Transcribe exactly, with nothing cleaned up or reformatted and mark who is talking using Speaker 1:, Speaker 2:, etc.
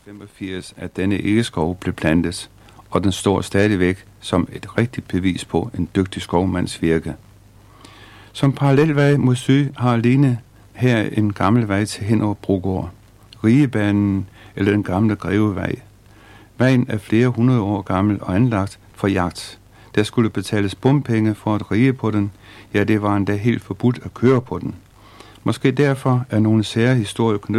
Speaker 1: femogfirs, at denne egeskov blev plantet, og den står stadigvæk som et rigtigt bevis på en dygtig skovmands virke. Som parallelvej mod syd har Line her en gammel vej til Hinderup-Brogård, Rigebanen eller den gamle Grevevej. Vejen er flere hundrede år gammel og anlagt for jagt. Der skulle betales bompenge for at rige på den, ja, det var endda helt forbudt at køre på den. Måske derfor er nogle sære historier knyttet